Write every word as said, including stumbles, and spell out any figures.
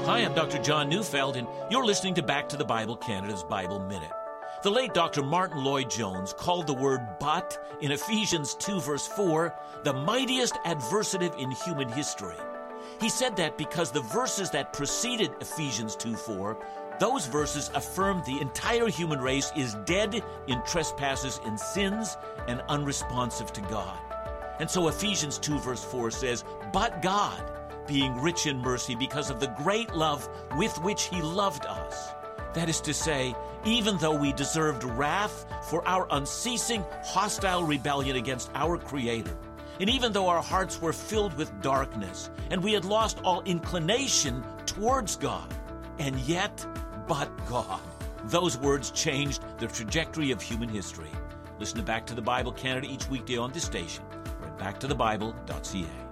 Hi, I'm Doctor John Neufeld, and you're listening to Back to the Bible, Canada's Bible Minute. The late Doctor Martin Lloyd-Jones called the word but in Ephesians two, verse four, the mightiest adversative in human history. He said that because the verses that preceded Ephesians two four, those verses affirmed the entire human race is dead in trespasses and sins and unresponsive to God. And so Ephesians two verse four says, but God, being rich in mercy because of the great love with which he loved us. That is to say, even though we deserved wrath for our unceasing hostile rebellion against our Creator, and even though our hearts were filled with darkness and we had lost all inclination towards God, and yet, but God. Those words changed the trajectory of human history. Listen to Back to the Bible Canada each weekday on this station or at back to the bible dot c a.